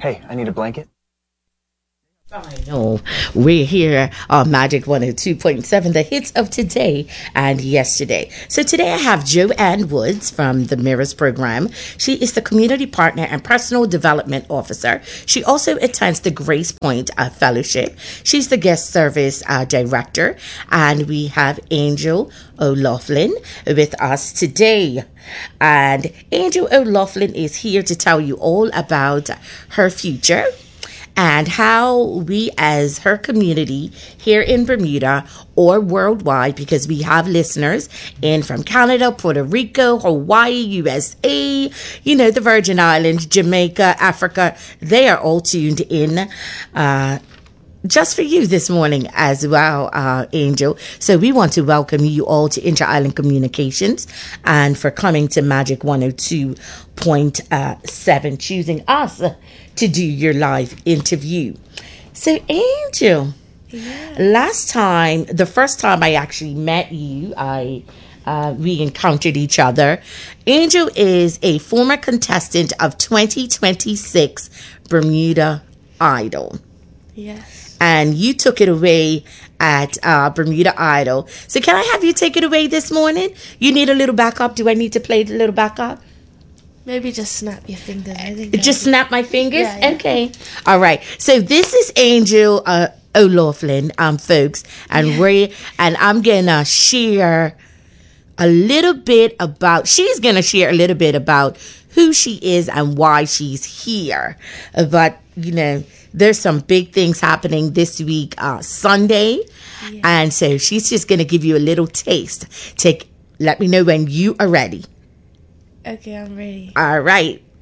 Hey, I need a blanket. I know. We're here on Magic 102.7, the hits of today and yesterday. So today I have Joanne Woods from the Mirrors program. She is the community partner and personal development officer. She also attends the Grace Point Fellowship. She's the guest service director. And we have Angel O'Loughlin with us today. And Angel O'Loughlin is here to tell you all about her future and how we as her community here in Bermuda or worldwide, because we have listeners in from Canada, Puerto Rico, Hawaii, USA, the Virgin Islands, Jamaica, Africa, they are all tuned in just for you this morning as well, Angel. So we want to welcome you all to Inter-Island Communications and for coming to Magic 102.7, choosing us to do your live interview. So, Angel, the first time I actually met you, we encountered each other. Angel is a former contestant of 2026 Bermuda Idol. Yes. And you took it away at Bermuda Idol. So can I have you take it away this morning? You need a little backup? Do I need to play the little backup? Maybe just snap your fingers. Just snap my fingers? Yeah. Okay. All right. So this is Angel O'Loughlin, folks. And I'm going to share a little bit about, she's going to share a little bit about who she is and why she's here. But, there's some big things happening this week, Sunday. Yeah. And so she's just going to give you a little taste. Let me know when you are ready. Okay, I'm ready. All right.